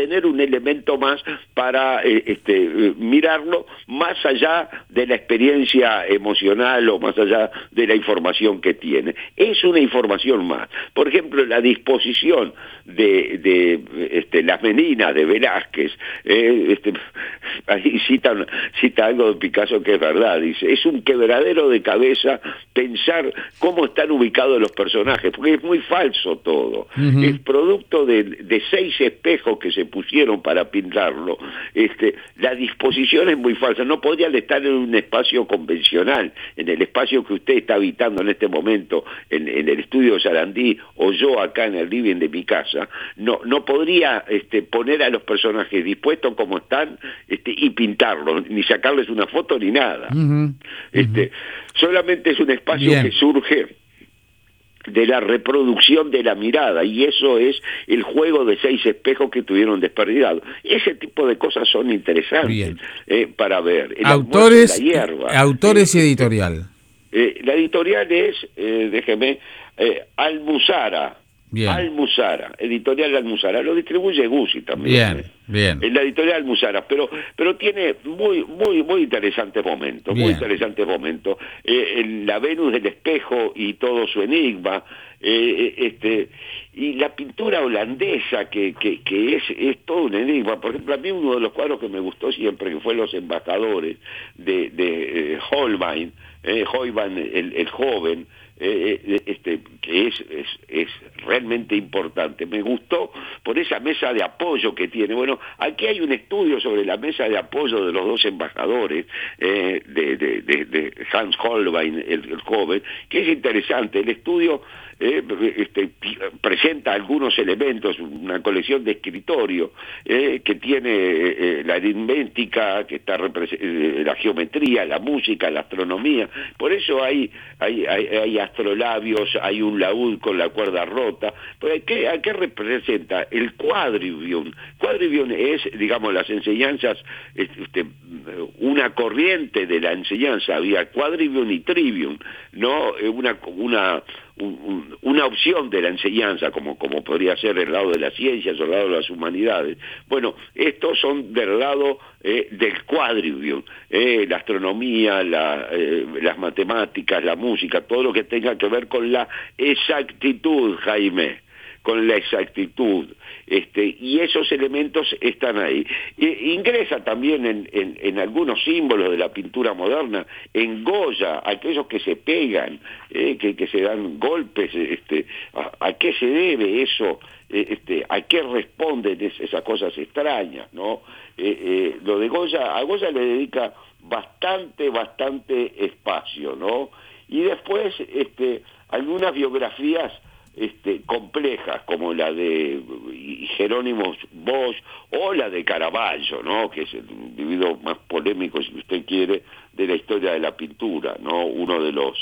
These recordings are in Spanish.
tener un elemento más para mirarlo más allá de la experiencia emocional o más allá de la información que tiene. Es una información más. Por ejemplo, la disposición de las meninas de Velázquez, ahí cita algo de Picasso que es verdad, dice, es un quebradero de cabeza pensar cómo están ubicados los personajes, porque es muy falso todo. Uh-huh. Es producto de 6 espejos que se pusieron para pintarlo. La disposición es muy falsa, no podrían estar en un espacio convencional, en el espacio que usted está habitando en este momento, en el estudio de Sarandí, o yo acá en el living de mi casa, no podría poner a los personajes dispuestos como están y pintarlos, ni sacarles una foto ni nada. Uh-huh. Solamente es un espacio Bien. que surge de la reproducción de la mirada, y eso es el juego de 6 espejos que tuvieron desperdigados. Ese tipo de cosas son interesantes para ver. El autores, la hierba, autores y editorial. La editorial es, déjeme, Almuzara. Bien. Almuzara, editorial Almuzara, lo distribuye Guzzi también. Bien. En la editorial Almuzara, pero tiene muy interesantes momentos, bien. muy interesantes momentos. La Venus del espejo y todo su enigma, y la pintura holandesa que es todo un enigma. Por ejemplo, a mí uno de los cuadros que me gustó siempre, que fue Los Embajadores de Holbein, el joven, que es realmente importante. Me gustó por esa mesa de apoyo que tiene. Bueno, aquí hay un estudio sobre la mesa de apoyo de los 2 embajadores, de Hans Holbein, el joven, que es interesante. El estudio presenta algunos elementos, una colección de escritorio que tiene la aritmética, que está la geometría, la música, la astronomía. Por eso hay astrolabios, hay un laúd con la cuerda rota. ¿A qué representa? El quadrivium. Quadrivium es, digamos, las enseñanzas, una corriente de la enseñanza. Había quadrivium y trivium, ¿no? Una opción de la enseñanza, como podría ser el lado de las ciencias o el lado de las humanidades. Bueno, estos son del lado del quadrivium, la astronomía, las matemáticas, la música, todo lo que tenga que ver con la exactitud, Jaime, con la exactitud, y esos elementos están ahí. Ingresa también en algunos símbolos de la pintura moderna, en Goya, aquellos que se pegan, que se dan golpes, ¿a qué se debe eso? ¿A qué responden esas cosas extrañas, no? Lo de Goya, a Goya le dedica bastante espacio, ¿no? Y después algunas biografías complejas, como la de Jerónimo Bosch o la de Caravaggio, ¿no? Que es el individuo más polémico, si usted quiere, de la historia de la pintura, ¿no? Uno de los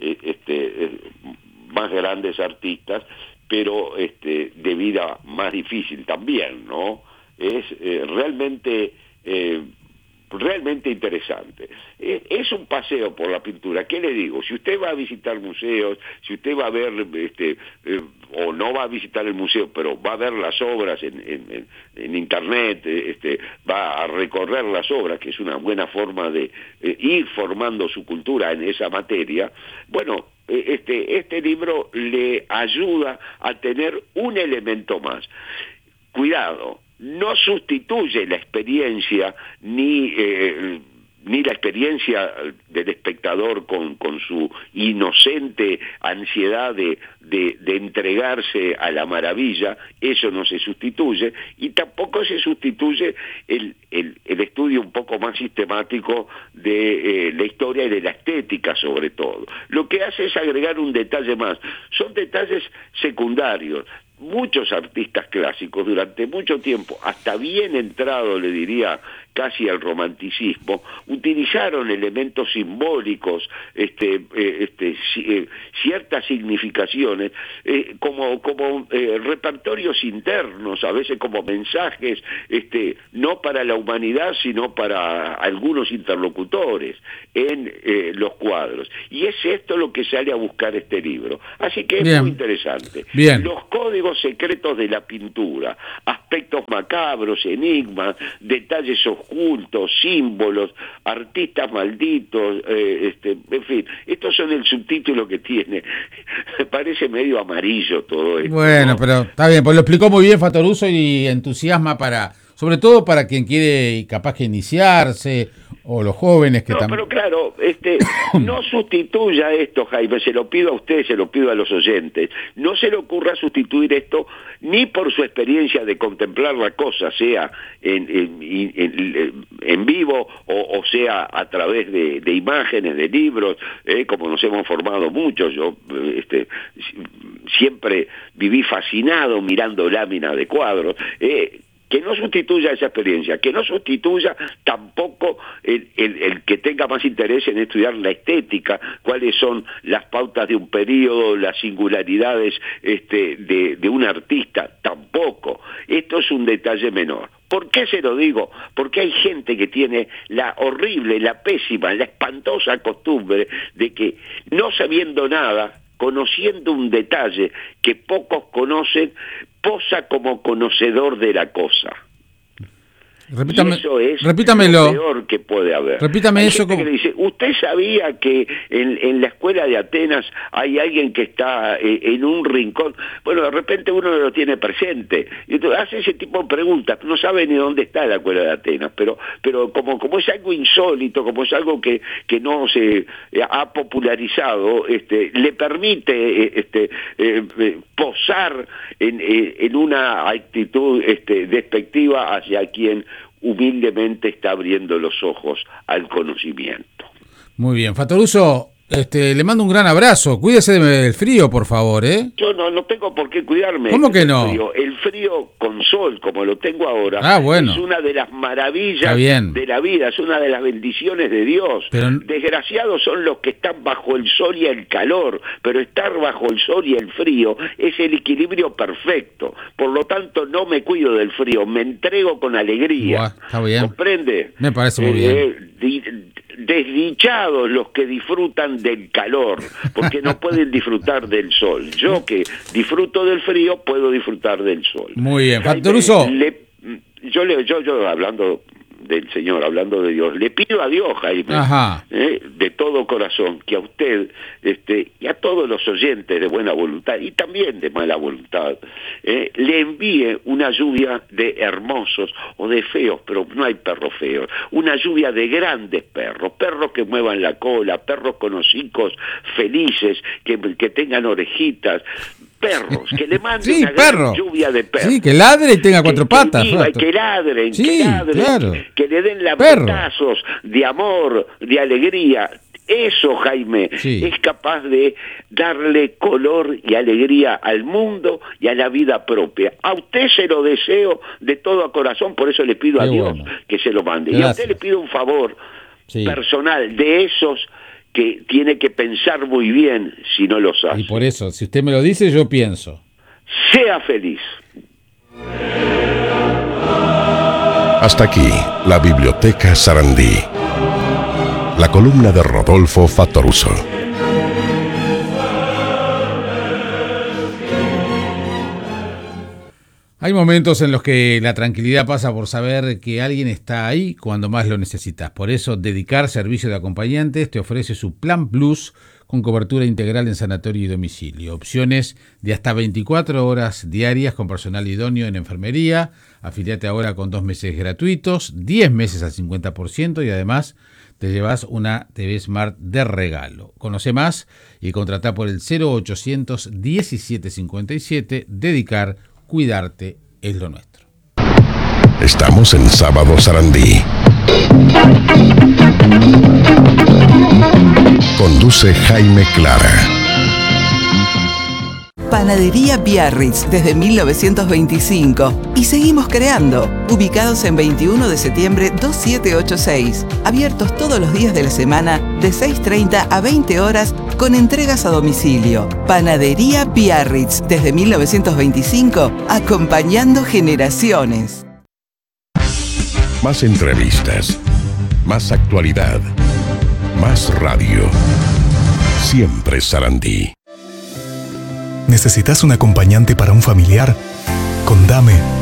más grandes artistas, pero de vida más difícil también, ¿no? Es realmente interesante. Es un paseo por la pintura. ¿Qué le digo? Si usted va a visitar museos, si usted va a ver, o no va a visitar el museo, pero va a ver las obras en internet, va a recorrer las obras, que es una buena forma de ir formando su cultura en esa materia, bueno, este libro le ayuda a tener un elemento más. Cuidado, no sustituye la experiencia ni la experiencia del espectador con su inocente ansiedad de entregarse a la maravilla. Eso no se sustituye, y tampoco se sustituye el estudio un poco más sistemático de la historia y de la estética, sobre todo. Lo que hace es agregar un detalle más. Son detalles secundarios. Muchos artistas clásicos durante mucho tiempo, hasta bien entrado, le diría, casi al romanticismo, utilizaron elementos simbólicos, ciertas significaciones, como repertorios internos, a veces como mensajes, no para la humanidad, sino para algunos interlocutores en los cuadros. Y es esto lo que sale a buscar este libro. Así que es muy interesante. Bien. Los códigos secretos de la pintura, aspectos macabros, enigmas, detalles ocultos, símbolos, artistas malditos, en fin, estos son el subtítulo que tiene. Me parece medio amarillo todo esto. Bueno, ¿no? Pero está bien, pues lo explicó muy bien Fattoruso y entusiasma sobre todo para quien quiere capaz que iniciarse, o los jóvenes que también... Pero claro, no sustituya esto, Jaime, se lo pido a usted, se lo pido a los oyentes, no se le ocurra sustituir esto ni por su experiencia de contemplar la cosa, sea en vivo o sea a través de imágenes, de libros, como nos hemos formado muchos. Yo siempre viví fascinado mirando láminas de cuadros, que no sustituya esa experiencia, que no sustituya tampoco el que tenga más interés en estudiar la estética, cuáles son las pautas de un periodo, las singularidades de un artista, tampoco. Esto es un detalle menor. ¿Por qué se lo digo? Porque hay gente que tiene la horrible, la pésima, la espantosa costumbre de que, no sabiendo nada, conociendo un detalle que pocos conocen, posa como conocedor de la cosa. Repítamelo. Lo peor que puede haber. Repítame hay eso. Gente que le dice, ¿usted sabía que en la escuela de Atenas hay alguien que está en un rincón? Bueno, de repente uno lo tiene presente. Y entonces hace ese tipo de preguntas. No sabe ni dónde está la escuela de Atenas, pero como es algo insólito, como es algo que no se ha popularizado, le permite posar en una actitud despectiva hacia quien humildemente está abriendo los ojos al conocimiento. Muy bien, Fattoruso, le mando un gran abrazo. Cuídese del frío, por favor, ¿eh? Yo no tengo por qué cuidarme. ¿Cómo que no? El frío con sol, como lo tengo ahora, bueno, es una de las maravillas de la vida, es una de las bendiciones de Dios. Pero... Desgraciados son los que están bajo el sol y el calor, pero estar bajo el sol y el frío es el equilibrio perfecto. Por lo tanto, no me cuido del frío, me entrego con alegría. Está bien. ¿Comprende? Me parece muy bien. Desdichados los que disfrutan del calor, porque no pueden disfrutar del sol. Yo que disfruto del frío, puedo disfrutar del sol. Muy bien, Fattoruso. Yo hablando del Señor, hablando de Dios, le pido a Dios, Jaime, de todo corazón, que a usted y a todos los oyentes de buena voluntad y también de mala voluntad, le envíe una lluvia de hermosos o de feos, pero no hay perros feos, una lluvia de grandes perros que muevan la cola, perros con hocicos felices, que tengan orejitas, perros, que le manden una gran lluvia de perros. Sí, que ladre y tenga cuatro patas. Que ladren, claro. Que le den lametazos de amor, de alegría. Eso, Jaime, es capaz de darle color y alegría al mundo y a la vida propia. A usted se lo deseo de todo corazón, por eso le pido a Dios que se lo mande. Gracias. Y a usted le pido un favor personal de esos que tiene que pensar muy bien si no los hace. Y por eso, si usted me lo dice, yo pienso. Sea feliz. Hasta aquí, la Biblioteca Sarandí. La columna de Rodolfo Fattoruso. Hay momentos en los que la tranquilidad pasa por saber que alguien está ahí cuando más lo necesitas. Por eso, Dedicar Servicio de Acompañantes te ofrece su Plan Plus con cobertura integral en sanatorio y domicilio. Opciones de hasta 24 horas diarias con personal idóneo en enfermería. Afiliate ahora con 2 meses gratuitos, 10 meses al 50% y además te llevas una TV Smart de regalo. Conoce más y contratá por el 0800 1757. Dedicar, cuidarte es lo nuestro. Estamos en Sábado Sarandí. Conduce Jaime Clara. Panadería Biarritz desde 1925 y seguimos creando, ubicados en 21 de septiembre 2786, abiertos todos los días de la semana de 6:30 a 20 horas con entregas a domicilio. Panadería Biarritz desde 1925, acompañando generaciones. Más entrevistas, más actualidad, más radio. Siempre Sarandí. ¿Necesitas un acompañante para un familiar? Con Dame